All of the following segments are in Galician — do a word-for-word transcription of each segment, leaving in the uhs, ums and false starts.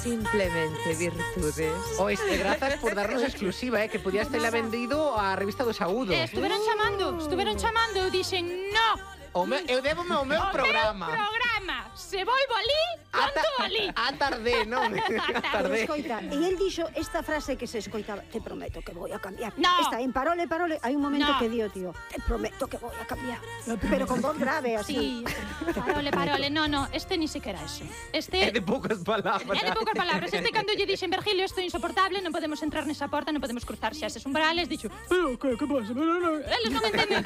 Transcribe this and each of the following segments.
Simplemente virtudes. Ois, e grazas por darnos exclusiva, eh, que podías tela vendido á revista do Saúdo. Eh, estuveron chamando, estuveron chamando, eu dixen, no. O me, eu débome o meu O programa. meu programa. Se volvo ali, conto ali. A tardé, non? A Pero tardé. escoita, e el dixo esta frase que se escoitaba: te prometo que voy a cambiar. No. Está en parole, parole, hai un momento No. que dio, tío, te prometo que voy a cambiar. Pero con voz grave, así. Sí, parole, parole, no, no, este ni sequera eso. É Este de poucas palabras. É de poucas palabras. Este cando lle dixen, Virgilio, isto é insoportable, non podemos entrar nesa porta, non podemos cruzar xa eses umbrales, dixo, pero que, que pasa? Eles non entenden.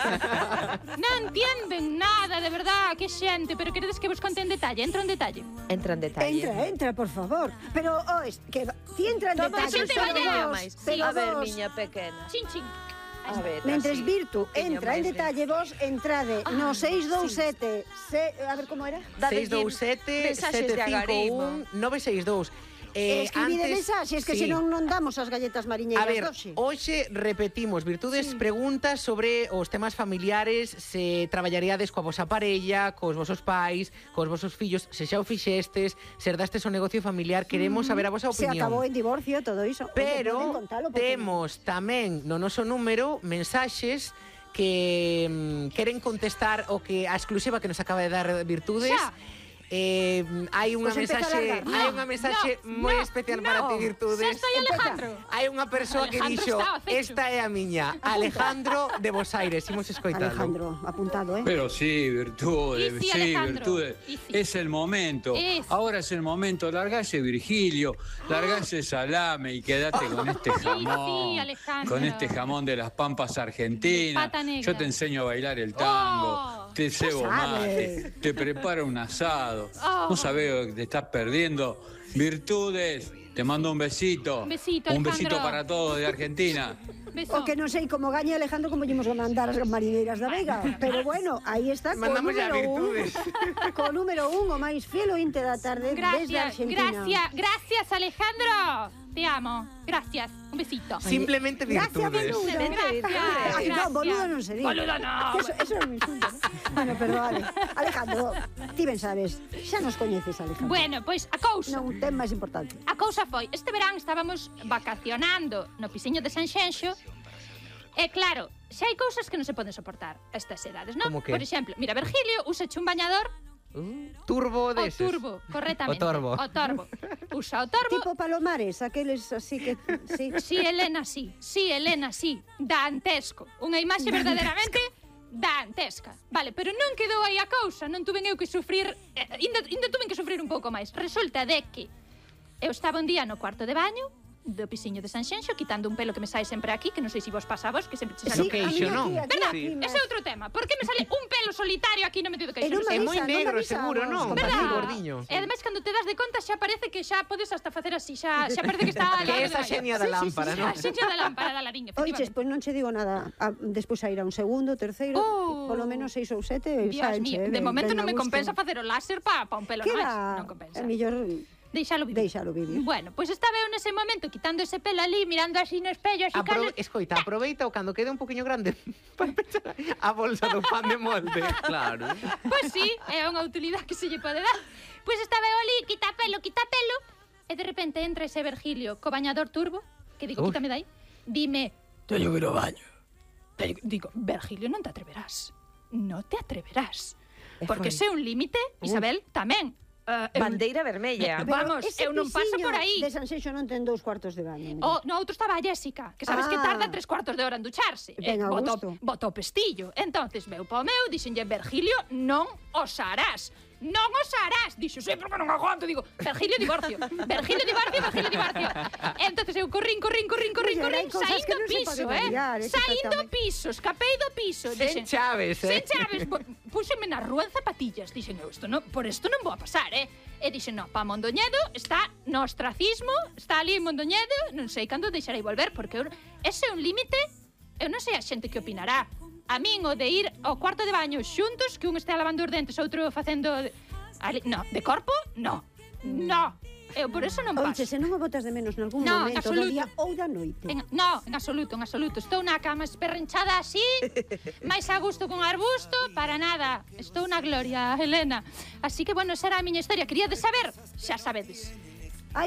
Non entienden nada, de verdad, que xente, pero queredes que vos conte en detalle, entro en detalle. Entra en detalle. Entra, entra, por favor. Pero, ois, que ti entra en Toma, detalles, xente, pero vaya vos, máis. pero A ver, vos, miña pequena. Chin, chin. A ver, mentres así, Virtu teño entra en máis detalle, vos entrade no seis dous sete, se, a ver como era? seis dous sete, sete cinco un, nove seis dous. Eh, Escribide mensaxes que sí. senón non damos as galletas mariñeiras A ver, doxe. hoxe repetimos, Virtudes sí. preguntas sobre os temas familiares, se traballaríades coa vosa parella, cos vosos pais, cos vosos fillos, se xa o fixestes, se herdastes o negocio familiar, queremos mm, saber a vosa opinión. Se acabou en divorcio, todo iso. Pero Oye, contalo, porque... temos tamén no noso número mensaxes que mm, queren contestar o que a exclusiva que nos acaba de dar Virtudes. Xa. Eh, hai unha Pues empeza a mensaxe, largar. hai No, unha mensaxe no, moi no, especial no. para ti, Virtudes. Xa estoy Alejandro. Hai unha persoa que Alejandro dixo, está ao acecho. esta é a miña, Alejandro de Bos Aires, imos escoitalo. Alejandro, apuntado, ¿eh? Pero sí, Virtudes, Y sí, sí, Alejandro, Virtudes. y sí. Es el momento. Es. Ahora es el momento. Largase Virgilio, largase salame y quédate con este jamón. sí, Alejandro. Con este jamón de las Pampas Argentinas. Pata negra. Yo te enseño a bailar el tango. Oh, te cebo ya mate. sabes. Te preparo un asado. Oh. No sabes lo que te estás perdiendo. Virtudes, te mando un besito. Un besito, Un besito Alejandro. para todos de Argentina. Beso. O que non sei como gaña Alejandro como llevamos a mandar as marineiras da Vega. Pero bueno, aí está co Mandamos ya número un. Virtudes. Co número un, o máis fiel ointe da tarde desde Gracias, Argentina. gracias, gracias, Alejandro. Te amo. Gracias. Un besito. Simplemente Gracias, Virtudes. boludo. Gracias. Ay, no, boludo non se diga. Boludo no. Que Eso, eso non me insulta. ¿no? Bueno, pero vale. Alejandro, ti ben sabes, xa nos coñeces, Alejandro. Bueno, pois a cousa. Non, un tema máis importante. A cousa foi, este verán estábamos vacacionando no Pisiño de Sanxenxo. E claro, xa hai cousas que non se poden soportar a estas edades, non? Como que? Por exemplo, mira, Virgilio usa un bañador. Uh, turbo O deses. turbo, correctamente. O torbo. O torbo. Usa o torbo. Tipo Palomares, aqueles así que... Sí. Sí, Elena, sí. Sí, Elena, sí. Dantesco. Unha imaxe verdadeiramente dantesca. Vale, pero non quedou aí a cousa. Non tuven eu que sufrir... Eh, ainda, ainda tuven que sufrir un pouco máis. Resulta de que eu estaba un día no cuarto de baño do Pisiño de Sanxenxo, quitando un pelo que me sae sempre aquí, que non sei se vos pasa a vos, que sempre che No sale... Sí, queixo, a mí non? aquí, aquí, Verdad, aquí, ese mas- é outro tema. Por que me sale un pelo solitario aquí no me do queixo? Era Non unha sei. É moi avisa, non negro, avisamos, seguro, non? compadre. Así Verdad? gordiño. E ademais, cando te das de conta, xa parece que xa podes hasta facer así, xa, xa parece que está... Que é esa xenia da lámpara, non? A xenia da lámpara da Larín, Oiches, efectivamente. pois non che digo nada. A, despois a ir a un segundo, terceiro, Oh. polo menos seis ou sete, Dios sáenche, mío, de momento non me compensa facer. facer o láser pa, pa un pelo Que máis. va? Non compensa. É mellor Deixalo vivir. deixalo vivir. Bueno, pois pues estaba eu nese momento quitando ese pelo ali, mirando así no espello, así Aprove cales... escoita, aproveita o cando quede un poquinho grande para pensar a bolsa do pan de molde. Claro. Pois sí, é unha utilidade que se lle pode dar. Pois pues estaba eu ali, quita pelo, quita pelo, e de repente entra ese Virgilio co bañador turbo, que digo, Uf. quítame dai, dime, teño que ir ao baño. Teño... Digo, Virgilio, non te atreverás. Non te atreverás. E Porque foi. se un límite, Isabel, tamén. Uh, Bandeira vermella. Pero- Vamos, ese eu non paso pisiño por aí. de Sanxenxo non ten dous cuartos de baño. mira. O, no outro estaba a Jessica, que sabes Ah. que tarda tres cuartos de hora en ducharse. Ben a botou, gusto. botou pestillo. Entonces veu pa o meu, dixenlle, Virgilio, non os harás. Non os harás. Dixo, sí, porque non aguanto. Digo, Virgilio divorcio. Virgilio divorcio, Virgilio divorcio. Entonces eu corrín, corrín, corrín, corrín, Oye, corrín, hai cosas saindo que do non se piso, poden eh. olvidar, eh, que Saindo do falta- piso, escapei do piso. Sen Dixen, chaves, eh. Sen chaves. Púxeme na rúa en zapatillas. Dixen, eu, isto non, por isto non vou a pasar, eh. E dixen, no, pa Mondoñedo está no ostracismo, está ali en Mondoñedo, non sei cando deixarei volver, porque eu, ese é un límite, eu non sei a xente que opinará. A min o de ir ao cuarto de baño xuntos, que un estea lavando os dentes, outro facendo... Ali, no, de corpo, no, no. Eu por eso non paso. Oiche, se non o botas de menos nalgún No, en momento do absoluto. día ou da noite. En, no, en absoluto, en absoluto. Estou na cama esperrenchada así, máis a gusto con arbusto, para nada. Estou na gloria, Helena. Así que, bueno, esa era a miña historia. Queríades saber? Xa sabedes.